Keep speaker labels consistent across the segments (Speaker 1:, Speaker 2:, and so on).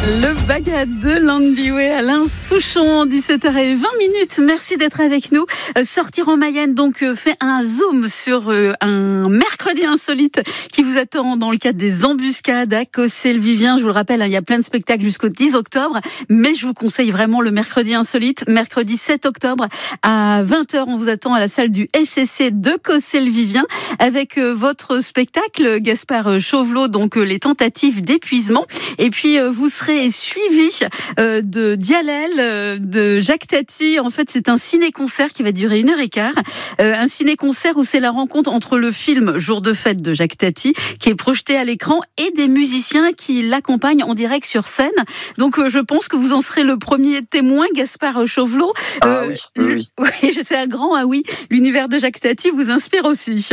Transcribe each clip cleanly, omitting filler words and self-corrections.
Speaker 1: Le bagad de Landbiway, Alain Souchon, 17h20. Merci d'être avec nous. Sortir en Mayenne, donc, fait un zoom sur un mercredi insolite qui vous attend dans le cadre des embuscades à Cossé-le-Vivien. Je vous le rappelle, il y a plein de spectacles jusqu'au 10 octobre, mais je vous conseille vraiment le mercredi insolite. Mercredi 7 octobre à 20h, on vous attend à la salle du FCC de Cossé-le-Vivien avec votre spectacle, Gaspard Chauvelot, donc les tentatives d'épuisement. Et puis, vous serez suivi de Dialel, de Jacques Tati. En fait, c'est un ciné-concert qui va durer 1h15. Un ciné-concert où c'est la rencontre entre le film Jour de fête de Jacques Tati, qui est projeté à l'écran, et des musiciens qui l'accompagnent en direct sur scène. Donc, je pense que vous en serez le premier témoin, Gaspard Chauvelot.
Speaker 2: Oui.
Speaker 1: Oui, c'est un grand oui. L'univers de Jacques Tati vous inspire aussi.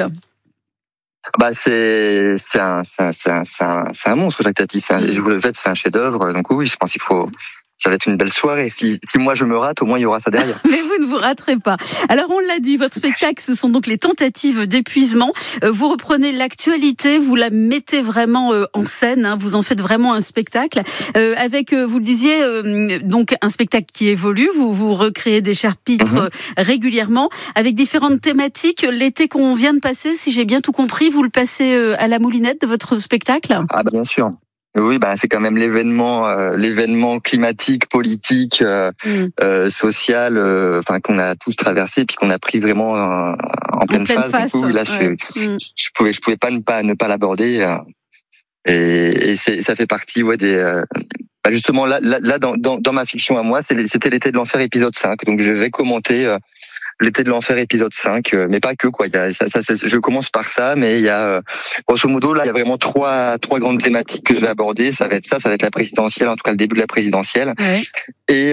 Speaker 2: C'est un monstre, Jacques Tati. Jour de fête, c'est un chef-d'œuvre. Donc oui, je pense ça va être une belle soirée. Si moi je me rate, au moins il y aura ça derrière.
Speaker 1: Mais vous ne vous raterez pas. Alors on l'a dit, votre spectacle, ce sont donc les tentatives d'épuisement. Vous reprenez l'actualité, vous la mettez vraiment en scène, vous en faites vraiment un spectacle. Avec, vous le disiez, donc un spectacle qui évolue, vous recréez des chapitres régulièrement, avec différentes thématiques. L'été qu'on vient de passer, si j'ai bien tout compris, vous le passez à la moulinette de votre spectacle ?
Speaker 2: Bien sûr. Oui, c'est quand même l'événement climatique, politique, social, qu'on a tous traversé, puis qu'on a pris vraiment en pleine phase. Du coup, là, je pouvais pas ne pas l'aborder, et ça fait partie, des. Justement, là, dans ma fiction à moi, c'était l'été de l'enfer épisode 5, donc je vais commenter. L'été de l'enfer épisode 5, mais pas que, quoi. Je commence par ça, mais il y a, grosso modo, là, il y a vraiment trois grandes thématiques que je vais aborder. Ça va être la présidentielle, en tout cas le début de la présidentielle. Ouais. Et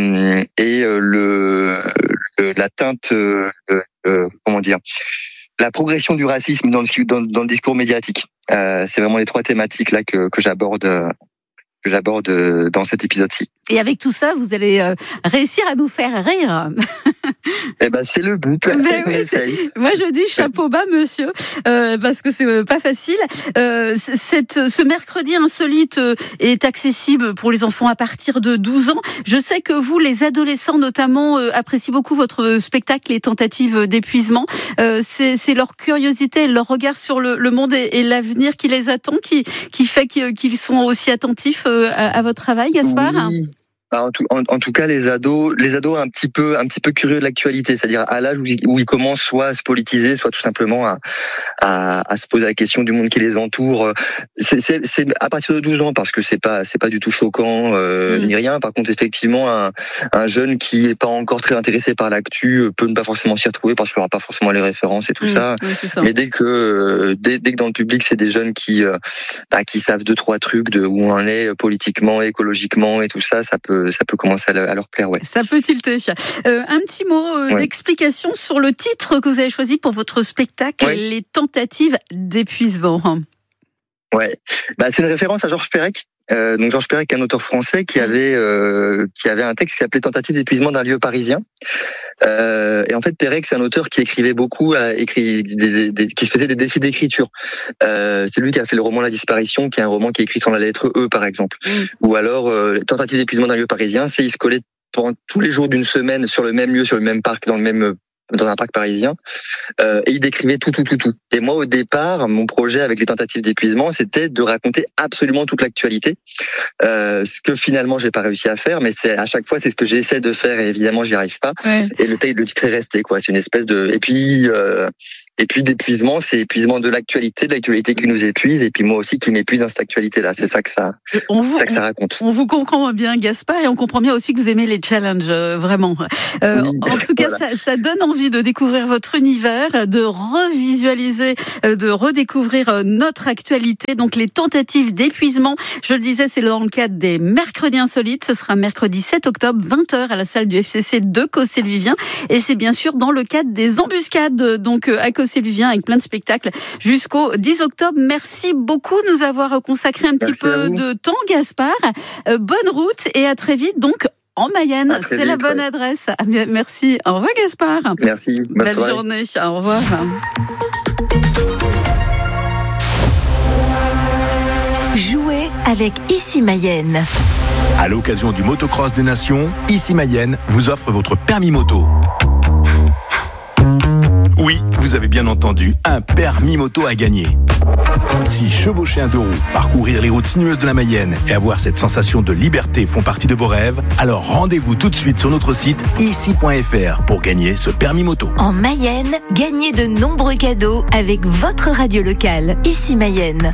Speaker 2: la teinte, la progression du racisme dans le discours médiatique. C'est vraiment les trois thématiques là que j'aborde dans cet épisode-ci.
Speaker 1: Et avec tout ça, vous allez réussir à nous faire rire.
Speaker 2: C'est le but.
Speaker 1: Moi, je dis chapeau bas, monsieur, parce que c'est pas facile. Ce mercredi insolite est accessible pour les enfants à partir de 12 ans. Je sais que vous, les adolescents notamment, apprécient beaucoup votre spectacle, les tentatives d'épuisement. C'est leur curiosité, leur regard sur le monde et l'avenir qui les attend, qui fait qu'ils sont aussi attentifs à votre travail, Gaspard.
Speaker 2: Oui. En tout cas, les ados un petit peu curieux de l'actualité, c'est-à-dire à l'âge où ils commencent soit à se politiser, soit tout simplement à se poser la question du monde qui les entoure. C'est à partir de 12 ans, parce que c'est pas du tout choquant ni rien. Par contre, effectivement, un jeune qui est pas encore très intéressé par l'actu peut ne pas forcément s'y retrouver parce qu'il aura pas forcément les références et tout ça.
Speaker 1: Oui, c'est ça.
Speaker 2: Mais dès que dans le public, c'est des jeunes qui savent 2-3 trucs de où on en est politiquement, écologiquement et tout ça, ça peut commencer à leur plaire, ouais.
Speaker 1: Ça peut tilter. Un petit mot d'explication sur le titre que vous avez choisi pour votre spectacle, les tentatives d'épuisement.
Speaker 2: Ouais, c'est une référence à Georges Perec. Donc Georges Perec, un auteur français qui avait un texte qui s'appelait Tentative d'épuisement d'un lieu parisien. Et en fait, Perec, c'est un auteur qui écrivait beaucoup, qui se faisait des défis d'écriture. C'est lui qui a fait le roman La Disparition, qui est un roman qui est écrit sans la lettre E, par exemple. Ou alors, Tentative d'épuisement d'un lieu parisien, c'est il se collait pendant tous les jours d'une semaine sur le même lieu, sur le même parc, dans un parc parisien, et il décrivait tout. Et moi, au départ, mon projet avec les tentatives d'épuisement, c'était de raconter absolument toute l'actualité, ce que finalement j'ai pas réussi à faire, mais à chaque fois c'est ce que j'essaie de faire, et évidemment j'y arrive pas. Ouais. Et le titre est resté, quoi. C'est une espèce de et puis d'épuisement, c'est épuisement de l'actualité qui nous épuise, et puis moi aussi qui m'épuise dans cette actualité-là. C'est ça que ça raconte.
Speaker 1: On vous comprend bien, Gaspard, et on comprend bien aussi que vous aimez les challenges, vraiment. En tout cas, ça donne envie de découvrir votre univers, de revisualiser, de redécouvrir notre actualité. Donc les tentatives d'épuisement, je le disais, c'est dans le cadre des mercredis insolites. Ce sera mercredi 7 octobre, 20h à la salle du FCC de Cossé-le-Vivien. Et c'est bien sûr dans le cadre des embuscades, donc à Cossé-le-Vivien, avec plein de spectacles jusqu'au 10 octobre. Merci beaucoup de nous avoir consacré un petit peu de temps, Gaspard. Bonne route et à très vite. Donc, en Mayenne, c'est la bonne adresse. Merci. Au revoir, Gaspard.
Speaker 2: Merci. Bonne soirée.
Speaker 1: Journée. Au revoir.
Speaker 3: Jouez avec Ici Mayenne. À l'occasion du Motocross des Nations, Ici Mayenne vous offre votre permis moto. Oui, vous avez bien entendu, un permis moto à gagner. Si chevaucher un deux roues, parcourir les routes sinueuses de la Mayenne et avoir cette sensation de liberté font partie de vos rêves, alors rendez-vous tout de suite sur notre site ici.fr pour gagner ce permis moto.
Speaker 4: En Mayenne, gagnez de nombreux cadeaux avec votre radio locale, Ici Mayenne.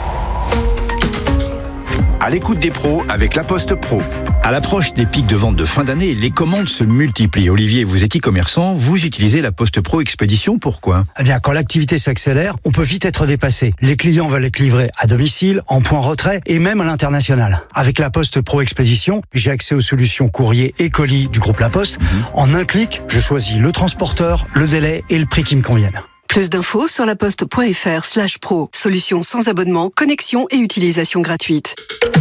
Speaker 5: À l'écoute des pros avec La Poste Pro.
Speaker 6: À l'approche des pics de vente de fin d'année, les commandes se multiplient. Olivier, vous êtes e-commerçant, vous utilisez La Poste Pro Expédition, pourquoi ?
Speaker 7: Eh bien, quand l'activité s'accélère, on peut vite être dépassé. Les clients veulent être livrés à domicile, en point retrait et même à l'international. Avec La Poste Pro Expédition, j'ai accès aux solutions courrier et colis du groupe La Poste. En un clic, je choisis le transporteur, le délai et le prix qui me conviennent.
Speaker 8: Plus d'infos sur laposte.fr/pro. Solution sans abonnement, connexion et utilisation gratuite.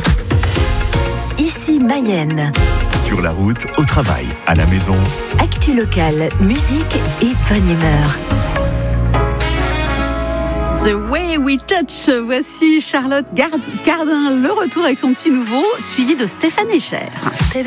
Speaker 4: Ici Mayenne.
Speaker 3: Sur la route, au travail, à la maison.
Speaker 4: Actu locale, musique et bonne humeur.
Speaker 1: The Way We Touch. Voici Charlotte Gardin, le retour avec son petit nouveau, suivi de Stéphane Echer.